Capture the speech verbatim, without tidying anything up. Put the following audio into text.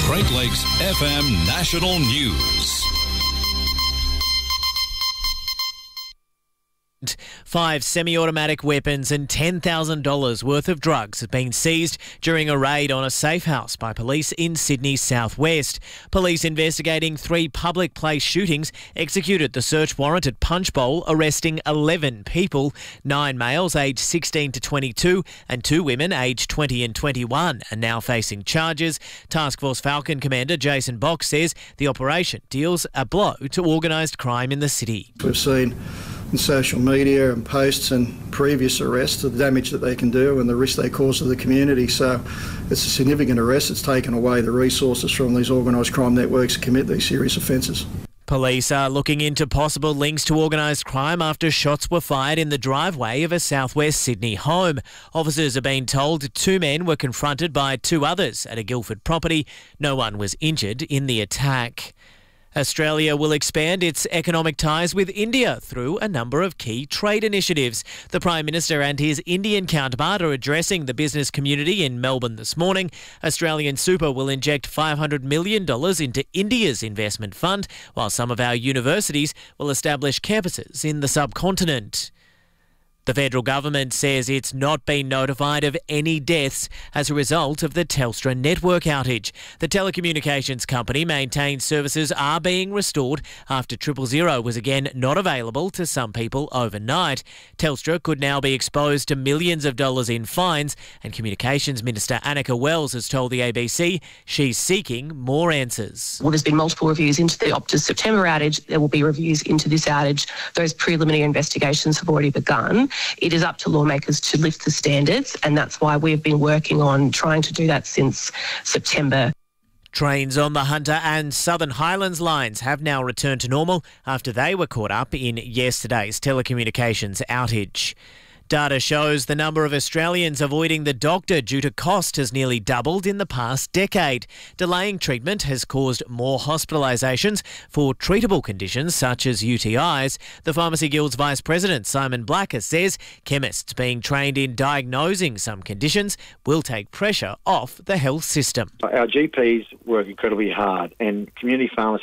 Great Lakes F M National News. Five semi-automatic weapons and ten thousand dollars worth of drugs have been seized during a raid on a safe house by police in Sydney's southwest. Police investigating three public place shootings executed the search warrant at Punchbowl, arresting eleven people. Nine males aged sixteen to twenty-two and two women aged twenty and twenty-one are now facing charges. Task Force Falcon Commander Jason Box says the operation deals a blow to organised crime in the city. We've seen in social media and posts and previous arrests the damage that they can do and the risk they cause to the community. So it's a significant arrest. It's taken away the resources from these organised crime networks to commit these serious offences. Police are looking into possible links to organised crime after shots were fired in the driveway of a southwest Sydney home. Officers have been told two men were confronted by two others at a Guildford property. No one was injured in the attack. Australia will expand its economic ties with India through a number of key trade initiatives. The Prime Minister and his Indian counterpart are addressing the business community in Melbourne this morning. Australian Super will inject five hundred million dollars into India's investment fund, while some of our universities will establish campuses in the subcontinent. The federal government says it's not been notified of any deaths as a result of the Telstra network outage. The telecommunications company maintains services are being restored after Triple Zero was again not available to some people overnight. Telstra could now be exposed to millions of dollars in fines, and Communications Minister Annika Wells has told the A B C she's seeking more answers. Well, there's been multiple reviews into the Optus September outage. There will be reviews into this outage. Those preliminary investigations have already begun. It is up to lawmakers to lift the standards, and that's why we've been working on trying to do that since September. Trains on the Hunter and Southern Highlands lines have now returned to normal after they were caught up in yesterday's telecommunications outage. Data shows the number of Australians avoiding the doctor due to cost has nearly doubled in the past decade. Delaying treatment has caused more hospitalisations for treatable conditions such as U T Is. The Pharmacy Guild's Vice President, Simon Blacker, says chemists being trained in diagnosing some conditions will take pressure off the health system. Our G Ps work incredibly hard, and community pharmacists